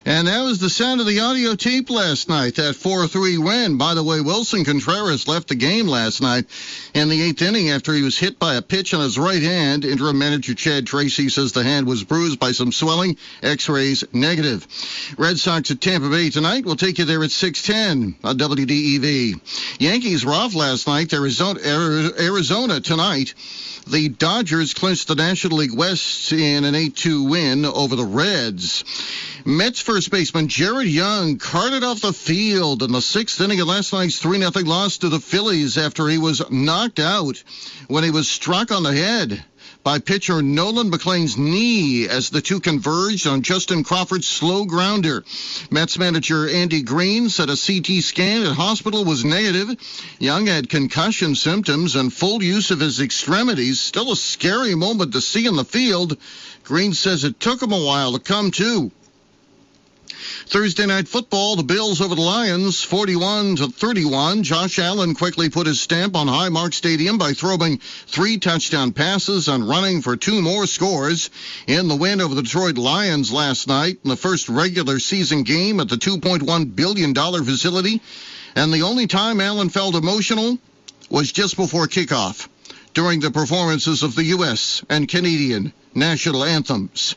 And that was the sound of the audio tape last night, that 4-3 win. By the way, Wilson Contreras left the game last night in the eighth inning after he was hit by a pitch on his right hand. Interim manager Chad Tracy says the hand was bruised by some swelling. X-rays negative. Red Sox at Tampa Bay tonight. We'll take you there at 6:10 on WDEV. Yankees were off last night. Arizona tonight. The Dodgers clinched the National League West in an 8-2 win over the Reds. Mets first baseman Jared Young carted off the field in the sixth inning of last night's 3-0 loss to the Phillies after he was knocked out when he was struck on the head by pitcher Nolan McLean's knee as the two converged on Justin Crawford's slow grounder. Mets manager Andy Green said a CT scan at hospital was negative. Young had concussion symptoms and full use of his extremities. Still a scary moment to see in the field. Green says it took him a while to come to. Thursday night football, the Bills over the Lions, 41-31. Josh Allen quickly put his stamp on Highmark Stadium by throwing 3 touchdown passes and running for 2 more scores in the win over the Detroit Lions last night in the first regular season game at the $2.1 billion facility. And the only time Allen felt emotional was just before kickoff during the performances of the U.S. and Canadian national anthems.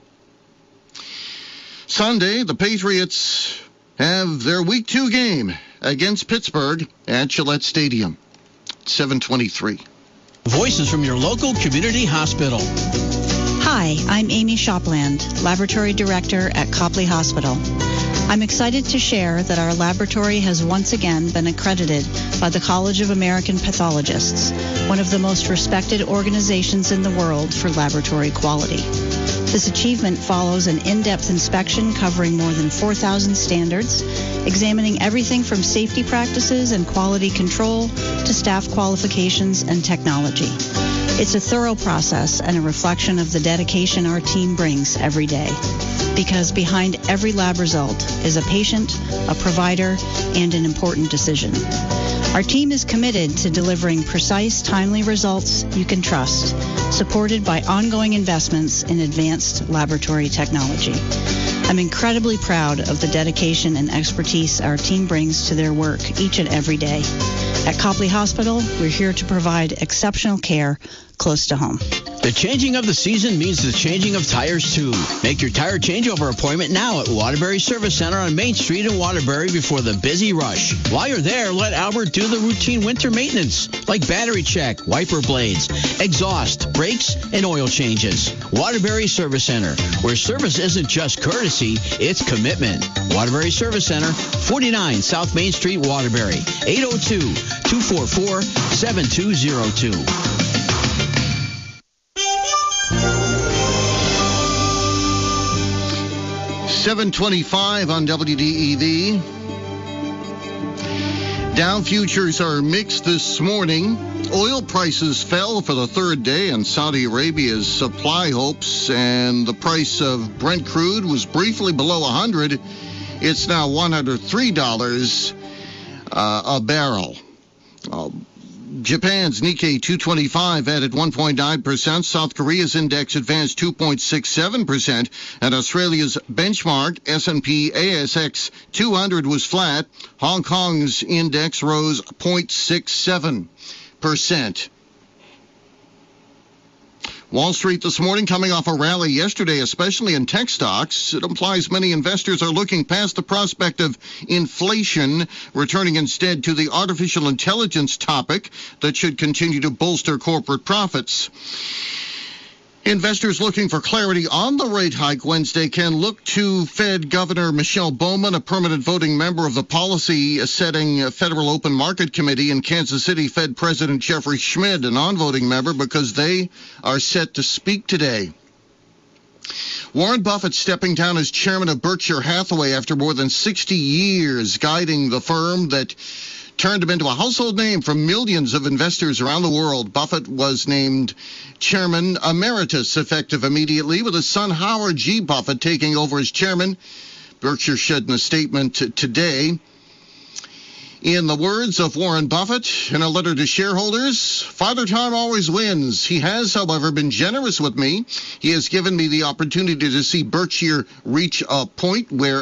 Sunday, the Patriots have their Week 2 game against Pittsburgh at Gillette Stadium. 7:23. Voices from your local community hospital. Hi, I'm Amy Shopland, Laboratory Director at Copley Hospital. I'm excited to share that our laboratory has once again been accredited by the College of American Pathologists, one of the most respected organizations in the world for laboratory quality. This achievement follows an in-depth inspection covering more than 4,000 standards, examining everything from safety practices and quality control to staff qualifications and technology. It's a thorough process and a reflection of the dedication our team brings every day. Because behind every lab result is a patient, a provider, and an important decision. Our team is committed to delivering precise, timely results you can trust, supported by ongoing investments in advanced laboratory technology. I'm incredibly proud of the dedication and expertise our team brings to their work each and every day. At Copley Hospital, we're here to provide exceptional care close to home. The changing of the season means the changing of tires, too. Make your tire changeover appointment now at Waterbury Service Center on Main Street in Waterbury before the busy rush. While you're there, let Albert do the routine winter maintenance, like battery check, wiper blades, exhaust, brakes, and oil changes. Waterbury Service Center, where service isn't just courtesy, it's commitment. Waterbury Service Center, 49 South Main Street, Waterbury, 802-244-7202. 7:25 on WDEV. Dow futures are mixed this morning. Oil prices fell for the third day on Saudi Arabia's supply hopes, and the price of Brent crude was briefly below 100. It's now $103 a barrel. Japan's Nikkei 225 added 1.9%. South Korea's index advanced 2.67%. And Australia's benchmark S&P ASX 200 was flat. Hong Kong's index rose 0.67%. Wall Street this morning coming off a rally yesterday, especially in tech stocks. It implies many investors are looking past the prospect of inflation, returning instead to the artificial intelligence topic that should continue to bolster corporate profits. Investors looking for clarity on the rate hike Wednesday can look to Fed Governor Michelle Bowman, a permanent voting member of the policy-setting Federal Open Market Committee, and Kansas City Fed President Jeffrey Schmidt, a non-voting member, because they are set to speak today. Warren Buffett stepping down as chairman of Berkshire Hathaway after more than 60 years guiding the firm that turned him into a household name for millions of investors around the world. Buffett was named chairman emeritus effective immediately, with his son Howard G. Buffett taking over as chairman. Berkshire said in a statement today, In the words of Warren Buffett in a letter to shareholders, Father Time always wins. He has, however, been generous with me. He has given me the opportunity to see Berkshire reach a point where